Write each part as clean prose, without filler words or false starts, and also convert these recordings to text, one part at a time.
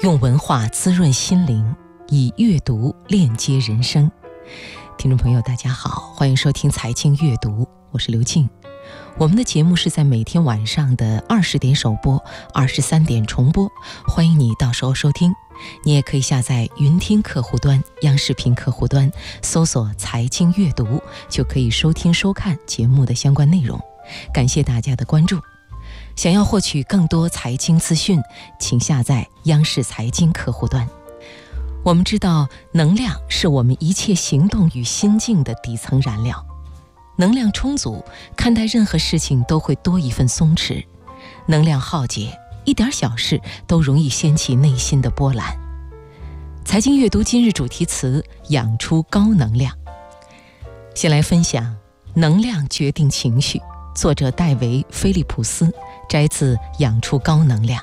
用文化滋润心灵，以阅读链接人生。听众朋友大家好，欢迎收听财经阅读，我是刘静。我们的节目是在每天晚上的20点首播，23点重播，欢迎你到时候收听。你也可以下载云听客户端、央视频客户端，搜索财经阅读，就可以收听收看节目的相关内容。感谢大家的关注。想要获取更多财经资讯，请下载央视财经客户端。我们知道，能量是我们一切行动与心境的底层燃料。能量充足，看待任何事情都会多一份松弛；能量耗竭，一点小事都容易掀起内心的波澜。财经阅读今日主题词：养出高能量。先来分享能量决定情绪，作者戴维·菲利普斯，摘自《养出高能量》。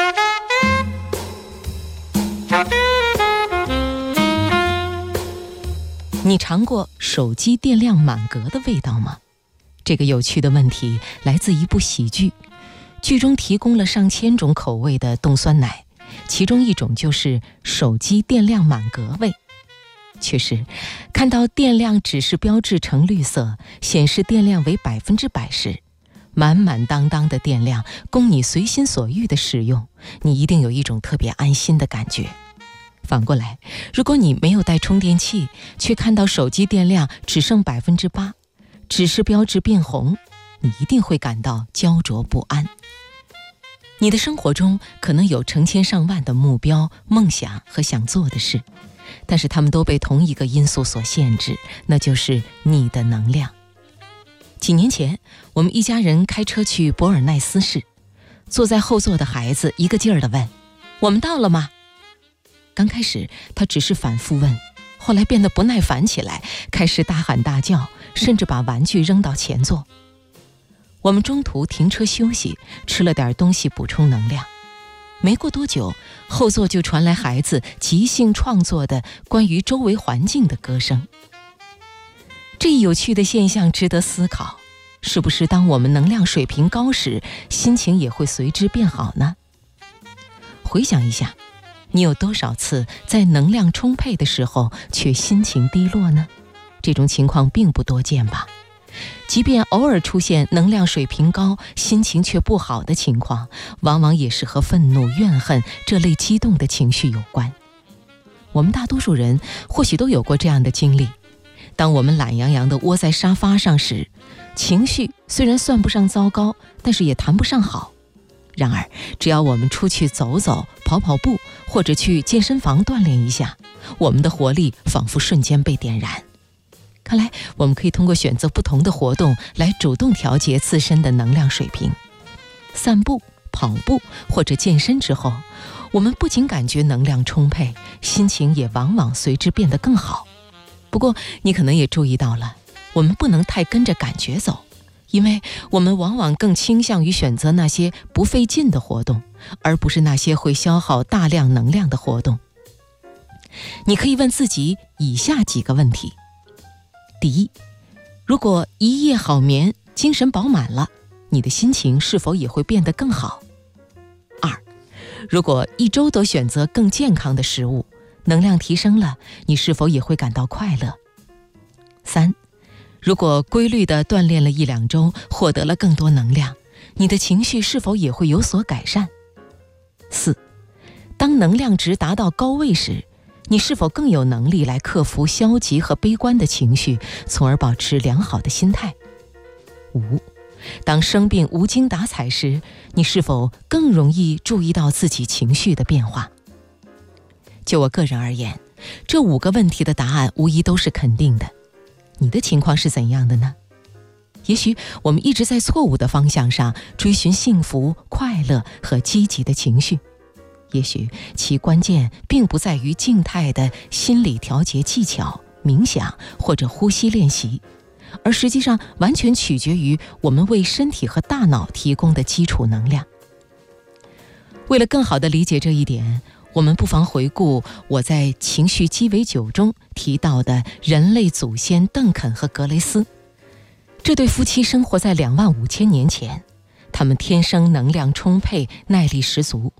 你尝过手机电量满格的味道吗？这个有趣的问题来自一部喜剧，剧中提供了上千种口味的冻酸奶，其中一种就是手机电量满格味。确实，看到电量指示标志呈绿色，显示电量为100%时，满满当当的电量供你随心所欲的使用，你一定有一种特别安心的感觉。反过来，如果你没有带充电器，却看到手机电量只剩8%，指示标志变红，你一定会感到焦灼不安。你的生活中可能有成千上万的目标、梦想和想做的事，但是他们都被同一个因素所限制，那就是你的能量。几年前，我们一家人开车去博尔奈斯市，坐在后座的孩子一个劲儿地问：“我们到了吗？”刚开始他只是反复问，后来变得不耐烦起来，开始大喊大叫，甚至把玩具扔到前座。我们中途停车休息，吃了点东西补充能量。没过多久，后座就传来孩子即兴创作的关于周围环境的歌声。这一有趣的现象值得思考，是不是当我们能量水平高时，心情也会随之变好呢？回想一下，你有多少次在能量充沛的时候却心情低落呢？这种情况并不多见吧？即便偶尔出现能量水平高，心情却不好的情况，往往也是和愤怒、怨恨这类激动的情绪有关。我们大多数人或许都有过这样的经历：当我们懒洋洋地窝在沙发上时，情绪虽然算不上糟糕，但是也谈不上好。然而，只要我们出去走走、跑跑步，或者去健身房锻炼一下，我们的活力仿佛瞬间被点燃。看来，我们可以通过选择不同的活动来主动调节自身的能量水平。散步、跑步或者健身之后，我们不仅感觉能量充沛，心情也往往随之变得更好。不过，你可能也注意到了，我们不能太跟着感觉走，因为我们往往更倾向于选择那些不费劲的活动，而不是那些会消耗大量能量的活动。你可以问自己以下几个问题：第一，如果一夜好眠，精神饱满了，你的心情是否也会变得更好？二，如果一周都选择更健康的食物，能量提升了，你是否也会感到快乐？三，如果规律地锻炼了1-2周，获得了更多能量，你的情绪是否也会有所改善？四，当能量值达到高位时，你是否更有能力来克服消极和悲观的情绪，从而保持良好的心态？五，当生病无精打采时，你是否更容易注意到自己情绪的变化？就我个人而言，这5个问题的答案无疑都是肯定的。你的情况是怎样的呢？也许我们一直在错误的方向上追寻幸福、快乐和积极的情绪。也许其关键并不在于静态的心理调节技巧、冥想或者呼吸练习，而实际上完全取决于我们为身体和大脑提供的基础能量。为了更好地理解这一点，我们不妨回顾我在《情绪鸡尾酒》中提到的人类祖先邓肯和格雷斯。这对夫妻生活在25000年前，他们天生能量充沛，耐力十足。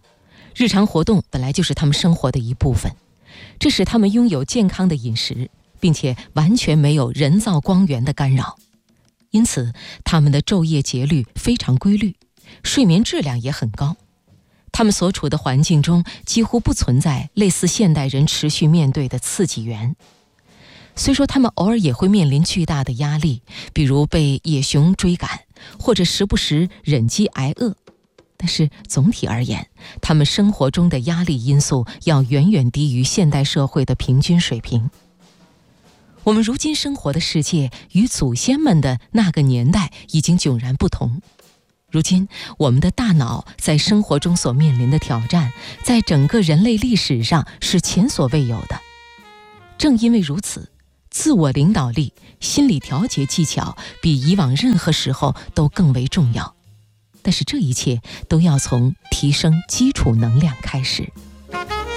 日常活动本来就是他们生活的一部分，这使他们拥有健康的饮食，并且完全没有人造光源的干扰。因此，他们的昼夜节律非常规律，睡眠质量也很高。他们所处的环境中几乎不存在类似现代人持续面对的刺激源。虽说他们偶尔也会面临巨大的压力，比如被野熊追赶，或者时不时忍饥挨饿，但是总体而言，他们生活中的压力因素要远远低于现代社会的平均水平。我们如今生活的世界与祖先们的那个年代已经迥然不同。如今，我们的大脑在生活中所面临的挑战，在整个人类历史上是前所未有的。正因为如此，自我领导力、心理调节技巧比以往任何时候都更为重要。但是这一切都要从提升基础能量开始。